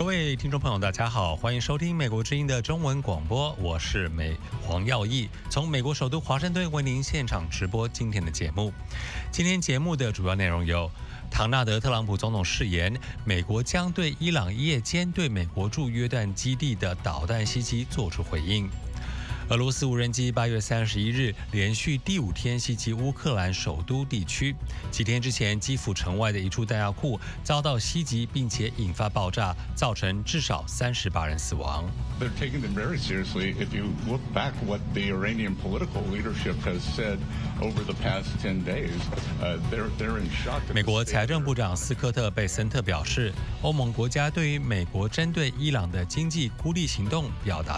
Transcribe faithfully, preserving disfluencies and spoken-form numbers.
各位听众朋友，大家好，欢迎收听美国之音的中文广播，我是美黄耀义，从美国首都华盛顿为您现场直播今天的节目。今天节目的主要内容有：唐纳德·特朗普总统誓言，美国将对伊朗夜间对美国驻约旦基地的导弹袭击作出回应。俄罗斯无人机八月三十一日连续第五天袭击乌克兰首都地区。几天之前，基辅城外的一处弹药库遭到袭击，并且引发爆炸，造成至少三十八人死亡。 They're taking them very seriously. If you look back what the Iranian political leadership has said over the past ten days, uh, they're they're in shock. 美国财政部长斯科特·贝森特表示，欧盟国家对于美国针对伊朗的经济孤立行动表达